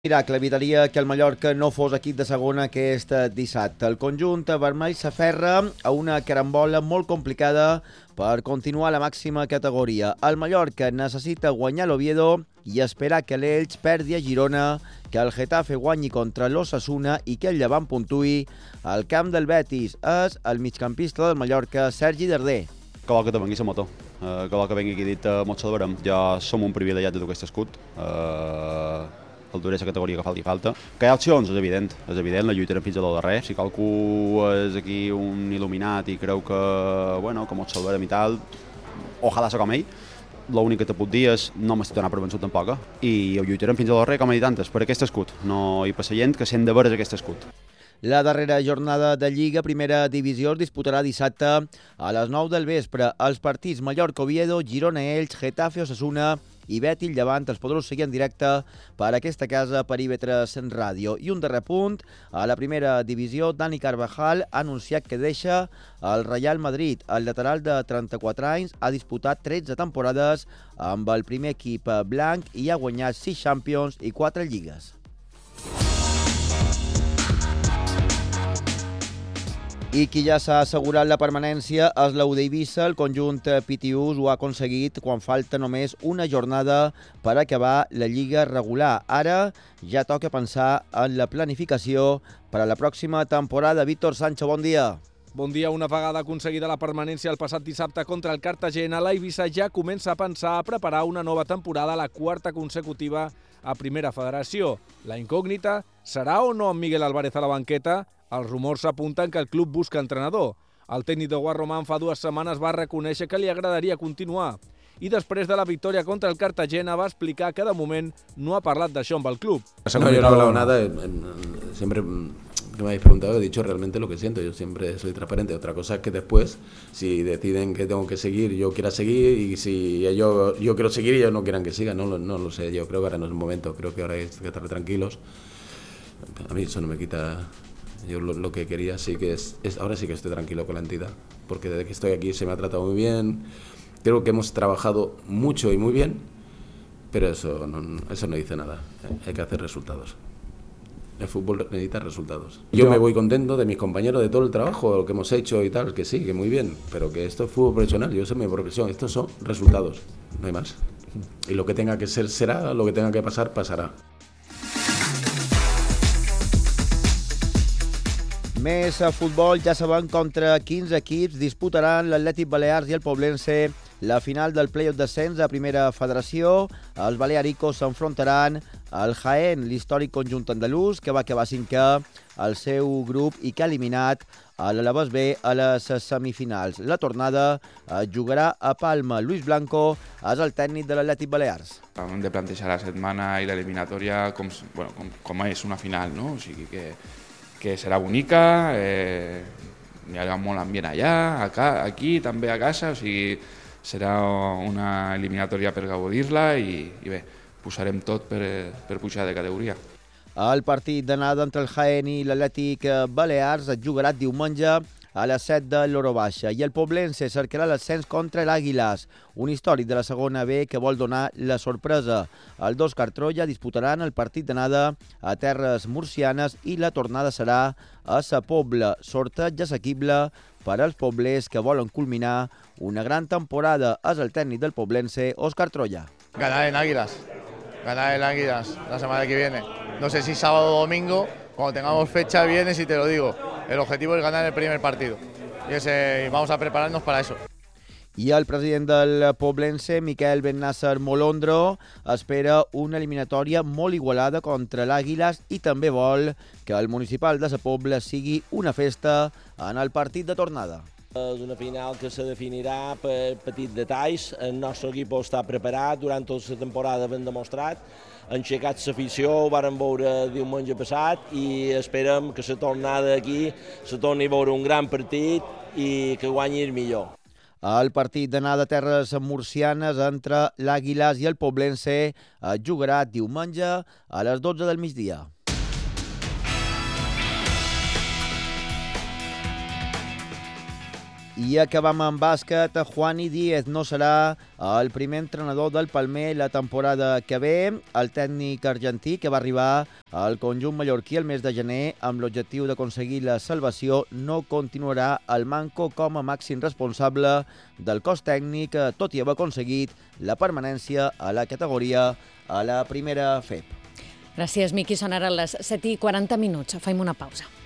Miracle evitaria que el Mallorca no fos equip de segona aquest dissabte. El conjunt vermell s'aferra a una carambola molt complicada per continuar a la màxima categoria. El Mallorca necessita guanyar l'Oviedo i esperar que l'Elx perdi a Girona, que el Getafe guanyi contra l'Osasuna i que el Llevant puntuï al camp del Betis. És el migcampista del Mallorca, Sergi Darder. Que vol que te vengui la moto, que vol que vengui aquí dit molt salvarem. Ja som un privilegiat de dur aquest escut. El duré la categoria que falti falta. Que hi ha opcions, és evident, la lluitarem fins a lo darrer. Si qualcú és aquí un il·luminat i creu que, bueno, que mos salvarem i tal, ojalà ser com ell. L'únic que te puc dir és no m'estic donant per vençut tampoc, i ho lluitarem fins a lo darrer, com he dit antes, per aquest escut. No hi passa gent que s'hem de veure aquest escut. La darrera jornada de Lliga Primera Divisió es disputarà dissabte a les 9 del vespre. Els partits Mallorca-Oviedo, Girona-Elx, Getafe-Osasuna i Betis-Llevant els podreu seguir en directe per aquesta casa per IB3 Ràdio. I un darrer punt, a la primera divisió, Dani Carvajal ha anunciat que deixa el Real Madrid. El lateral de 34 anys ha disputat 13 temporades amb el primer equip blanc i ha guanyat 6 Champions i 4 Lligues. I qui ja s'ha assegurat la permanència és l'U d'Eivissa. El conjunt pitiús ho ha aconseguit quan falta només una jornada per acabar la Lliga regular. Ara ja toca pensar en la planificació per a la pròxima temporada. Víctor Sancho, bon dia. Bon dia. Una vegada aconseguida la permanència el passat dissabte contra el Cartagena, l'Eivissa ja comença a pensar a preparar una nova temporada, la quarta consecutiva a Primera Federació. La incògnita serà o no amb Miguel Álvarez a la banqueta? Els rumors apunten que el club busca entrenador. El tècnic de Guarromán fa 2 setmanes va reconèixer que li agradaria continuar. I després de la victòria contra el Cartagena va explicar que de moment no ha parlat d'això amb el club. No, yo no he hablado nada. Siempre que me habéis preguntado he dicho realmente lo que siento. Yo siempre soy transparente. Otra cosa es que después, si deciden que tengo que seguir, yo quiera seguir, y si yo quiero seguir y ellos no quieran que siga, no lo sé. Yo creo que ahora no es el momento. Creo que ahora hay que estar tranquilos. A mí eso no me quita. Yo lo que quería sí que es ahora sí que estoy tranquilo con la entidad, porque desde que estoy aquí se me ha tratado muy bien. Creo que hemos trabajado mucho y muy bien, pero eso no dice nada. Hay que hacer resultados. El fútbol necesita resultados. Yo me voy contento de mis compañeros, de todo el trabajo, lo que hemos hecho y tal, que sí, que muy bien, pero que esto es fútbol profesional, yo sé mi profesión, estos son resultados, no hay más. Y lo que tenga que ser será, lo que tenga que pasar pasará. Més a futbol, ja sabem contra 15 equips disputaran l'Atlètic Balears i el Poblense la final del play-off d'ascens a Primera Federació. Els balearicos s'enfrontaran al Jaén, l'històric conjunt andalús, que va acabar 5è al seu grup i que ha eliminat l'Alavés B a les semifinals. La tornada jugarà a Palma. Luis Blanco és el tècnic de l'Atlètic Balears. Hem de plantejar la setmana i l'eliminatòria com és una final, no? O sigui que serà bonica, hi haurà molt ambient allà, aquí també a casa, o sigui, serà una eliminatòria per gaudir-la i bé, posarem tot per pujar de categoria. El partit d'anada entre el Jaén i l'Atlètic Balears es jugarà diumenge a les 7 de l'hora baixa i el Poblense cercarà l'ascens contra l'Àguiles, un històric de la segona B que vol donar la sorpresa. Els dos Cartrolla disputaran el partit d'anada a terres murcianes i la tornada serà a Sa Pobla. Sorteig assequible per als poblers que volen culminar una gran temporada. És el tècnic del Poblense, Òscar Troya. Ganar en Águilas la semana que viene. No sé si sábado o domingo, cuando tengamos fecha vienes y te lo digo. El objetivo es ganar el primer partido y vamos a prepararnos para eso. I el president del Poblense, Miquel Bennàsser Molondro, espera una eliminatòria molt igualada contra l'Àguiles i també vol que el municipal de Sa Pobla sigui una festa en el partit de tornada. És una final que se definirà per petits detalls. El nostre equip està preparat, durant tota la temporada ben demostrat. Han aixecat l'afició, ho vàrem veure diumenge passat i esperem que la tornada aquí se torni a veure un gran partit i que guanyi el millor. El partit d'anada a terres murcianes entre l'Àguiles i el Poblense es jugarà diumenge a les 12 del migdia. I acabam amb bàsquet. Juani Díez no serà el primer entrenador del Palmer la temporada que ve. El tècnic argentí, que va arribar al conjunt mallorquí el mes de gener amb l'objectiu d'aconseguir la salvació, no continuarà al Manco com a màxim responsable del cos tècnic, tot i haver aconseguit la permanència a la categoria a la primera FEP. Gràcies, Miqui. Són ara les 7:40. Fem una pausa.